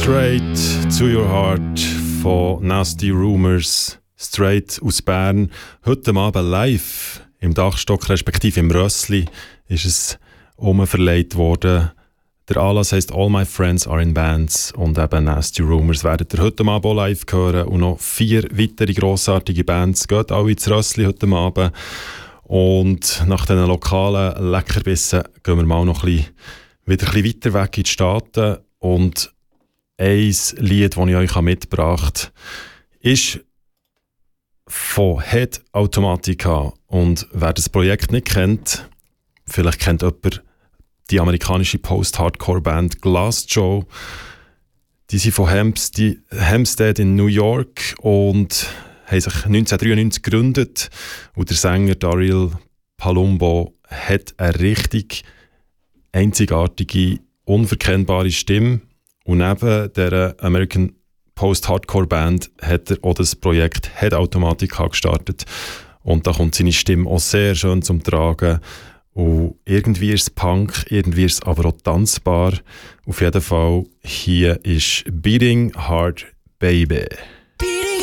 Straight to Your Heart von Nasty Rumors, straight aus Bern. Heute Abend live im Dachstock, respektive im Rössli, ist es verleiht worden. Der Anlass heisst All My Friends Are in Bands und eben Nasty Rumors werdet ihr heute Abend auch live hören und noch 4 weitere grossartige Bands. Geht alle ins Rössli heute Abend und nach diesen lokalen Leckerbissen gehen wir mal noch wieder ein bisschen weiter weg in die Staaten und ein Lied, das ich euch mitgebracht habe, ist von Head Automatica. Und wer das Projekt nicht kennt, vielleicht kennt jemand die amerikanische Post-Hardcore-Band Glassjaw. Die sind von Hempstead in New York und haben sich 1993 gegründet. Und der Sänger Daryl Palumbo hat eine richtig einzigartige, unverkennbare Stimme. Und neben dieser American Post-Hardcore-Band hat er auch das Projekt Head Automatica gestartet. Und da kommt seine Stimme auch sehr schön zum Tragen. Und irgendwie ist es Punk, irgendwie ist es aber auch tanzbar. Auf jeden Fall, hier ist Beating Heart Baby.